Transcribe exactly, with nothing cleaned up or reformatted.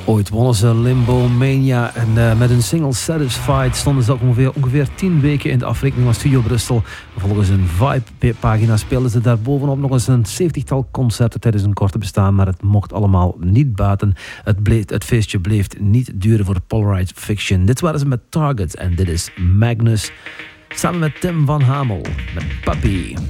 Ooit wonnen ze Limbo Mania en uh, met hun single Satisfied stonden ze ook ongeveer, ongeveer tien weken in de afrekening van Studio Brussel. Volgens hun Vibe-pagina speelden ze daar bovenop nog eens een zeventigtal concerten tijdens hun korte bestaan, maar het mocht allemaal niet baten. Het, bleef, het feestje bleef niet duren voor Polarized Fiction. Dit waren ze met Target en dit is Magnus samen met Tim van Hamel met Puppy.